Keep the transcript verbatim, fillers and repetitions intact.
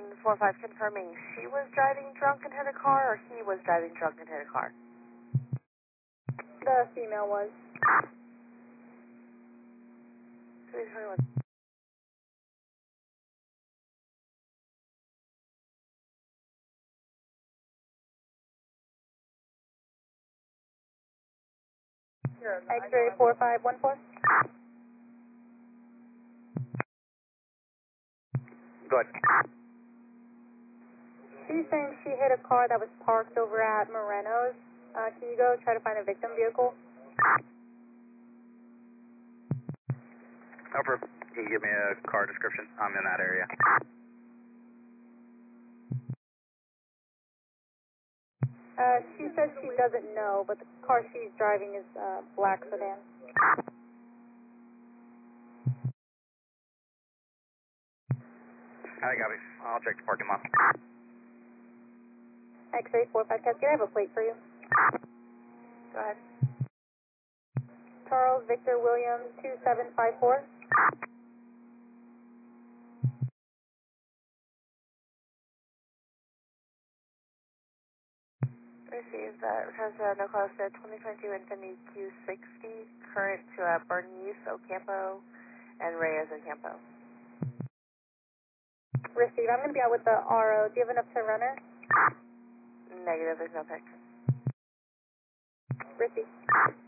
four five confirming she was driving drunk and hit a car, or he was driving drunk and hit a car? The female was. Three twenty-one. X-ray four five one four. Go ahead. She's saying she hit a car that was parked over at Moreno's. Uh, can you go try to find a victim vehicle? Over. Can you give me a car description? I'm in that area. Uh, she says she doesn't know, but the car she's driving is uh, black sedan. I got it. I'll check the parking lot. X-ray four five Cascade, I have a plate for you. Go ahead. Charles Victor Williams two seven five four. Received that. Has uh, no cause to twenty twenty-two Infiniti Q sixty, current to uh, Bernice Ocampo and Reyes Ocampo. Receive. I'm going to be out with the R O. Do you have enough to runner? Negative, there's no pick. Receive.